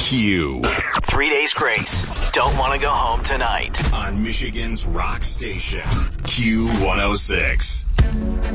Q. 3 days grace. Don't want to go home tonight. On Michigan's rock station, Q106.